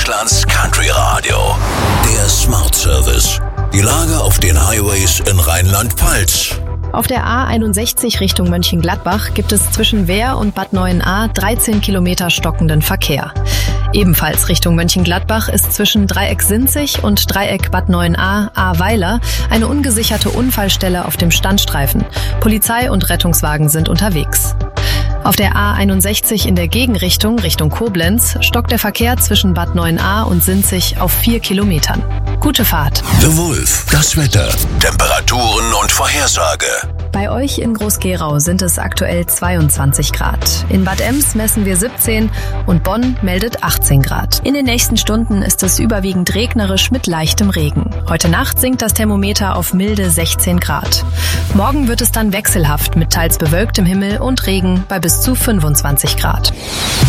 Deutschlands Country Radio. Der Smart Service. Die Lage auf den Highways in Rheinland-Pfalz. Auf der A61 Richtung Mönchengladbach gibt es zwischen Wehr und Bad Neuenahr 13 Kilometer stockenden Verkehr. Ebenfalls Richtung Mönchengladbach ist zwischen Dreieck Sinzig und Dreieck Bad Neuenahr-Ahrweiler eine ungesicherte Unfallstelle auf dem Standstreifen. Polizei und Rettungswagen sind unterwegs. Auf der A61 in der Gegenrichtung Richtung Koblenz stockt der Verkehr zwischen Bad Neuenahr und Sinzig auf 4 Kilometern. Gute Fahrt. The Wolf, das Wetter, Temperaturen und Vorhersage. Bei euch in Groß-Gerau sind es aktuell 22 Grad. In Bad Ems messen wir 17 und Bonn meldet 18 Grad. In den nächsten Stunden ist es überwiegend regnerisch mit leichtem Regen. Heute Nacht sinkt das Thermometer auf milde 16 Grad. Morgen wird es dann wechselhaft mit teils bewölktem Himmel und Regen bei bis zu 25 Grad.